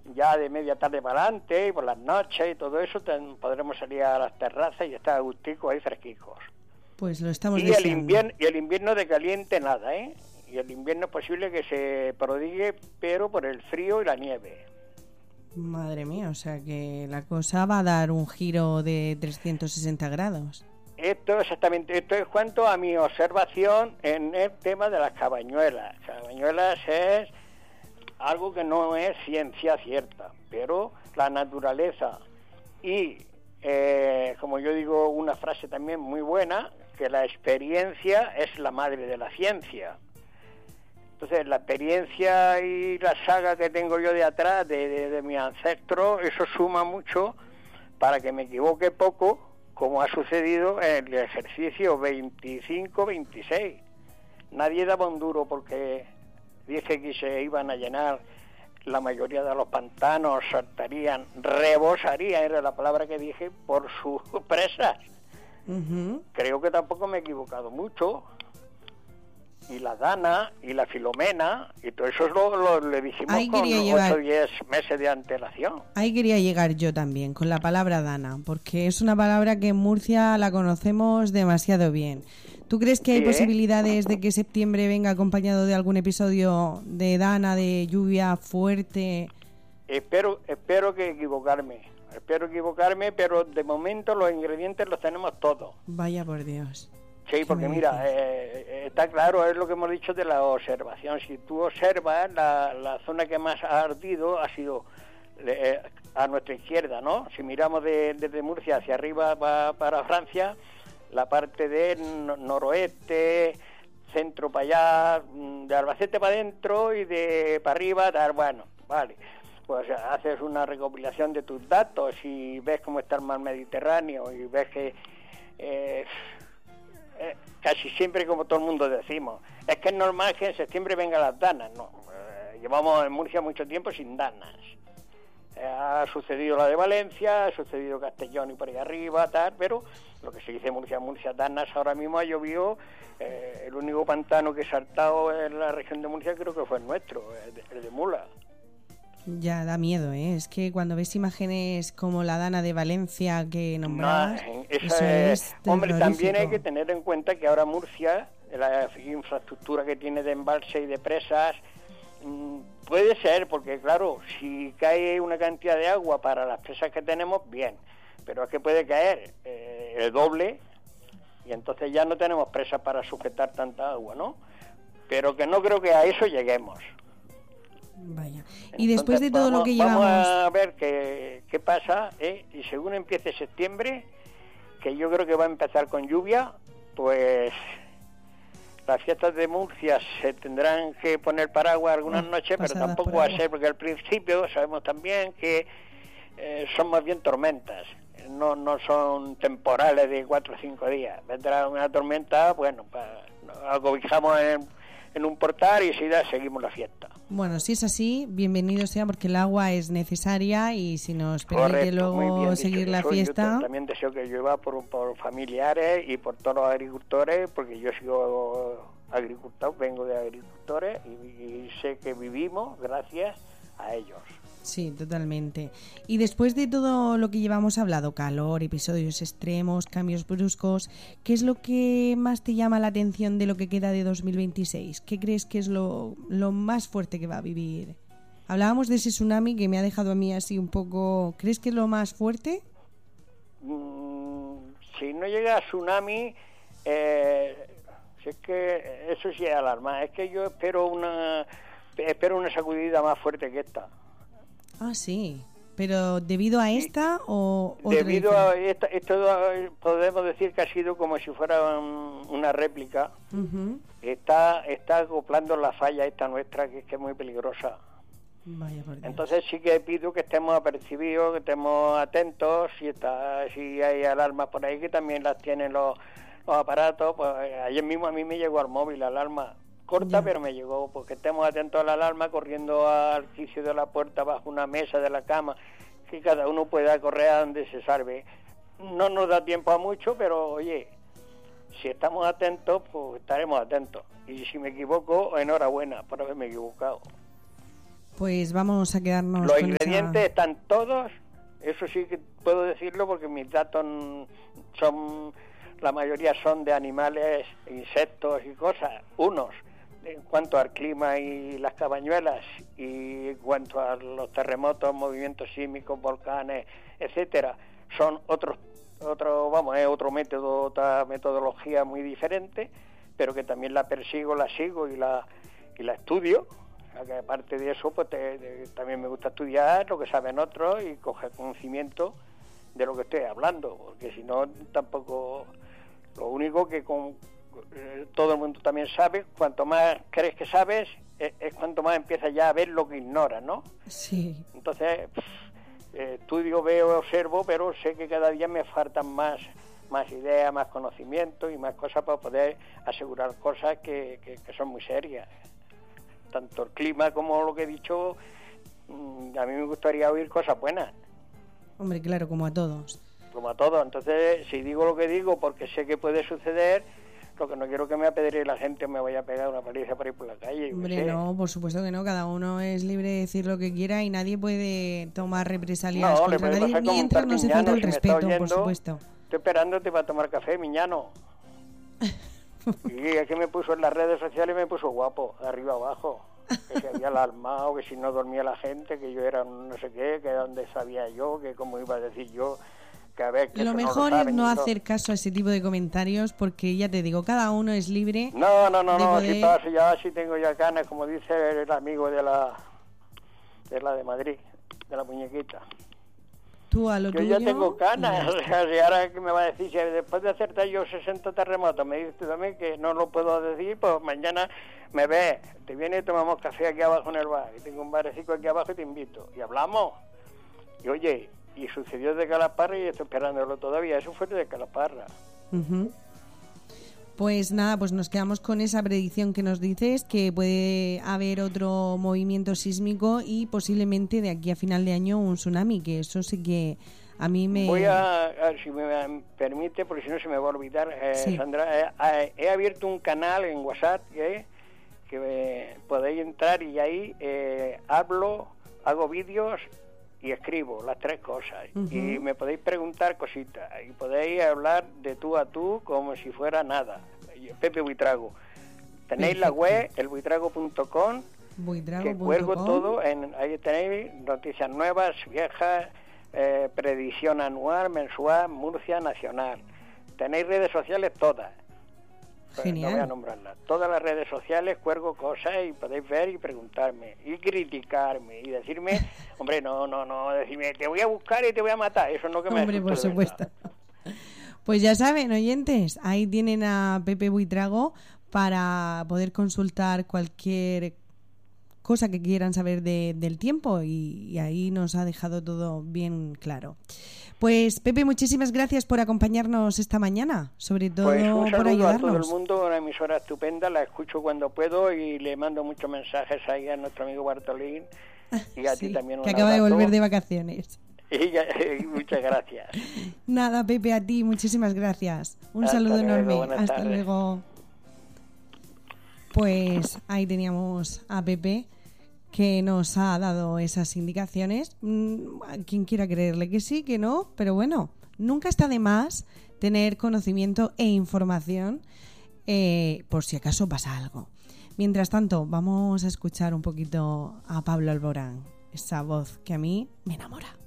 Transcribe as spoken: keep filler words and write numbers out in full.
ya de media tarde para adelante, y por las noches y todo eso, ten, podremos salir a las terrazas y estar agusticos ahí fresquicos. Pues lo estamos y deseando. El invierno, y el invierno de caliente nada, ¿eh? Y el invierno es posible que se prodigue, pero por el frío y la nieve. Madre mía, o sea que la cosa va a dar un giro de trescientos sesenta grados. Esto exactamente, esto es cuanto a mi observación en el tema de las cabañuelas. Cabañuelas es algo que no es ciencia cierta, pero la naturaleza y, eh, como yo digo, una frase también muy buena, que la experiencia es la madre de la ciencia. Entonces, la experiencia y la saga que tengo yo de atrás, de, de, de mi ancestro, eso suma mucho para que me equivoque poco, como ha sucedido en el ejercicio veinticinco veintiséis. Nadie daba un duro porque dije que se iban a llenar la mayoría de los pantanos, saltarían, rebosarían, era la palabra que dije, por sus presas. Uh-huh. Creo que tampoco me he equivocado mucho. Y la Dana y la Filomena y todo eso lo, lo le dijimos Ahí con ocho o diez meses de antelación. Ahí quería llegar yo también con la palabra Dana, porque es una palabra que en Murcia la conocemos demasiado bien. ¿Tú crees que hay sí, posibilidades ¿eh? de que septiembre venga acompañado de algún episodio de Dana, de lluvia fuerte? Espero, espero que equivocarme, espero equivocarme, pero de momento los ingredientes los tenemos todos. Vaya por Dios. Sí, porque mira, eh, está claro, es lo que hemos dicho de la observación. Si tú observas, la, la zona que más ha ardido ha sido eh, a nuestra izquierda, ¿no? Si miramos de, desde Murcia hacia arriba va para Francia, la parte del noroeste, centro para allá, de Albacete para adentro y de para arriba, tal, bueno, vale. Pues haces una recopilación de tus datos y ves cómo está el mar Mediterráneo y ves que... Eh, Eh, casi siempre, como todo el mundo decimos, es que es normal que en septiembre vengan las danas. No, eh, llevamos en Murcia mucho tiempo sin danas. Eh, ha sucedido la de Valencia, ha sucedido Castellón y por ahí arriba, tal, pero lo que se dice Murcia, Murcia, danas, ahora mismo ha llovido. Eh, el único pantano que ha saltado en la región de Murcia creo que fue el nuestro, el de, el de Mula. Ya da miedo, ¿eh? Es que cuando ves imágenes como la Dana de Valencia que nombrabas, no, eso es, es hombre, también hay que tener en cuenta que ahora Murcia, la infraestructura que tiene de embalse y de presas, mmm, puede ser, porque claro, si cae una cantidad de agua para las presas que tenemos, bien, pero es que puede caer eh, el doble y entonces ya no tenemos presas para sujetar tanta agua, ¿no? Pero que no creo que a eso lleguemos. Vaya. Y después de todo vamos, lo que llevamos... Vamos a ver qué, qué pasa, ¿eh? Y según empiece septiembre, que yo creo que va a empezar con lluvia, pues las fiestas de Murcia se tendrán que poner paraguas algunas oh, noches, pero tampoco va a ser, porque al principio sabemos también que eh, son más bien tormentas, no no son temporales de cuatro o cinco días. Vendrá una tormenta, bueno, pa, acobijamos en, en un portal y si da, seguimos la fiesta. Bueno, si es así, bienvenido sea, porque el agua es necesaria y si nos permite Correcto, luego seguir la soy, fiesta... Yo también deseo que llueva por, por familiares y por todos los agricultores, porque yo sigo agricultor, vengo de agricultores y, y sé que vivimos gracias a ellos. Sí, totalmente. Y después de todo lo que llevamos hablado, calor, episodios extremos, cambios bruscos, ¿qué es lo que más te llama la atención de lo que queda de dos mil veintiséis? ¿Qué crees que es lo, lo más fuerte que va a vivir? Hablábamos de ese tsunami que me ha dejado a mí así un poco... ¿Crees que es lo más fuerte? Mm, si no llega a tsunami, eh, si es que eso sí es alarma. Es que yo espero una, espero una sacudida más fuerte que esta. Ah, sí. ¿Pero debido a esta sí, o otra debido a esta, esto podemos decir que ha sido como si fuera un, una réplica. Uh-huh. Está está acoplando la falla esta nuestra, que es que es muy peligrosa. Vaya por Dios. Entonces sí que pido que estemos apercibidos, que estemos atentos, si está si hay alarmas por ahí, que también las tienen los, los aparatos. Pues ayer mismo a mí me llegó al móvil la alarma. Corta, ya. Pero me llegó, porque estemos atentos a la alarma, corriendo al quicio de la puerta, bajo una mesa de la cama, que cada uno pueda correr a donde se salve. No nos da tiempo a mucho, pero oye, si estamos atentos, pues estaremos atentos. Y si me equivoco, enhorabuena por haberme equivocado. Pues vamos a quedarnos Los con ingredientes esa... están todos, eso sí que puedo decirlo porque mis datos son, la mayoría son de animales, insectos y cosas, unos en cuanto al clima y las cabañuelas, y en cuanto a los terremotos, movimientos sísmicos, volcanes, etcétera, son otros, otro, vamos, es otro método, otra metodología muy diferente, pero que también la persigo, la sigo y la y la estudio. Que aparte de eso, pues te, de, también me gusta estudiar lo que saben otros y coger conocimiento de lo que estoy hablando, porque si no, tampoco... Lo único que con, eh, todo el mundo también sabe, cuanto más crees que sabes, es, es cuanto más empiezas ya a ver lo que ignoras, ¿no? Sí. Entonces, pff, eh, estudio, veo, observo, pero sé que cada día me faltan más, más ideas, más conocimiento y más cosas para poder asegurar cosas que, que, que son muy serias. Tanto el clima como lo que he dicho, a mí me gustaría oír cosas buenas. Hombre, claro, como a todos. Como a todos. Entonces, si digo lo que digo porque sé que puede suceder, lo que no quiero que me apedree la gente o me vaya a pegar una paliza por ir por la calle. Hombre, no, por supuesto que no. Cada uno es libre de decir lo que quiera y nadie puede tomar represalias no, contra nadie mientras no se falte el respeto, oyendo, por supuesto. Estoy esperándote para tomar café, Miñano. Y es que me puso en las redes sociales, me puso guapo, de arriba abajo, que si había alarmado, que si no dormía la gente, que yo era no sé qué, que dónde sabía yo, que cómo iba a decir yo, que a ver... Que lo mejor no es no hacer caso a ese tipo de comentarios, porque ya te digo, cada uno es libre. No, no, no, no, poder... si pasa, ya sí tengo ya ganas, como dice el amigo de la de la de Madrid, de la muñequita. Tú a lo yo tuyo, ya tengo ganas, o sea, y ahora que me va a decir, si después de hacerte yo sesenta terremotos, me dices tú también que no lo puedo decir, pues mañana me ves, te vienes y tomamos café aquí abajo en el bar, y tengo un barecito aquí abajo y te invito, y hablamos, y oye, y sucedió de Calaparra y estoy esperándolo todavía, eso fue de Calaparra. Uh-huh. Pues nada, pues nos quedamos con esa predicción que nos dices, que puede haber otro movimiento sísmico y posiblemente de aquí a final de año un tsunami, que eso sí que a mí me... Voy a, a ver si me permite, porque si no se me va a olvidar, eh, sí. Sandra, eh, he abierto un canal en WhatsApp eh, que eh, podéis entrar y ahí eh, hablo, hago vídeos y escribo las tres cosas. Uh-huh. Y me podéis preguntar cositas y podéis hablar de tú a tú como si fuera nada. Pepe Buitrago. Tenéis Perfecto. La web, el buitrago punto com, que cuelgo todo, en, ahí tenéis noticias nuevas, viejas, eh, predicción anual, mensual, Murcia, nacional. Tenéis redes sociales todas. Genial. No voy a nombrarlas. Todas las redes sociales cuelgo cosas y podéis ver y preguntarme y criticarme y decirme, hombre, no, no, no, decirme, te voy a buscar y te voy a matar. Eso no que me... Hombre, por supuesto. Pues ya saben, oyentes, ahí tienen a Pepe Buitrago para poder consultar cualquier cosa que quieran saber de, del tiempo y, y ahí nos ha dejado todo bien claro. Pues Pepe, muchísimas gracias por acompañarnos esta mañana, sobre todo pues un por ayudarnos. A todo el mundo, una emisora estupenda, la escucho cuando puedo y le mando muchos mensajes ahí a nuestro amigo Bartolín y a sí, ti también. Un que acaba abrazo. de volver de vacaciones. Y, ya, y muchas gracias. Nada, Pepe, a ti, muchísimas gracias. Un Hasta saludo luego, enorme. Hasta tardes. luego. Pues ahí teníamos a Pepe, que nos ha dado esas indicaciones. Quien quiera creerle que sí, que no, pero bueno, nunca está de más tener conocimiento e información eh, por si acaso pasa algo. Mientras tanto, vamos a escuchar un poquito a Pablo Alborán, esa voz que a mí me enamora.